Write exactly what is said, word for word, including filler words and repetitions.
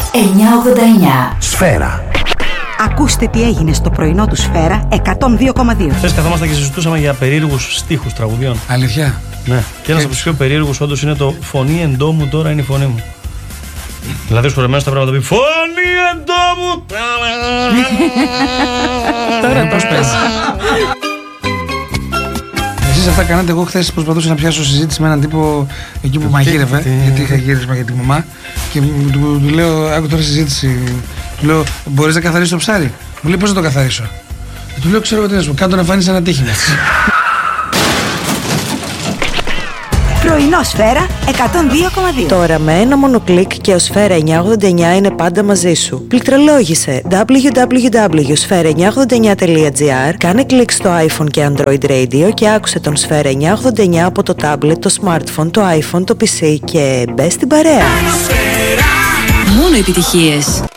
εννιακόσια ογδόντα εννιά. Σφαίρα. Ακούστε τι έγινε στο πρωινό του Σφαίρα εκατόν δύο κόμμα δύο. Χθες καθόμασταν και συζητούσαμε για περίεργους στίχους τραγουδιών. Αλήθεια. Ναι. Και ένας από τους πιο περίεργους όντως είναι το «Φωνή εντόμου τώρα είναι η φωνή μου». Δηλαδή ο σκορεμένος θα πρέπει να το πει «Φωνή εντόμου». Τώρα πώς παίζει. Εσείς αυτά κάνατε. Εγώ χθες προσπαθούσα να πιάσω συζήτηση με έναν τύπο εκεί που μαγείρευε, γιατί είχα γύρισμα για τη μαμά. Και του, του λέω, άκου τώρα συζήτηση. Του λέω, μπορείς να καθαρίσεις το ψάρι? Μου λέει, πώς να το καθαρίσω? Και του λέω, ξέρω εγώ τι να σου πω, κάτω να φάνεις ένα τύχημα. Πρωινό Σφαίρα εκατόν δύο κόμμα δύο. Τώρα με ένα μόνο κλικ και ο Σφαίρα εννιακόσια ογδόντα εννιά είναι πάντα μαζί σου. Πληκτρολόγησε ντάμπλιου ντάμπλιου ντάμπλιου τελεία σφαίρα εννιακόσια ογδόντα εννιά τελεία τζι άρ, κάνε κλικ στο iPhone και Android Radio και άκουσε τον Σφαίρα εννιακόσια ογδόντα εννιά από το tablet, το smartphone, το iPhone, το πι σι και μπες στην παρέα. Μόνο επιτυχίες.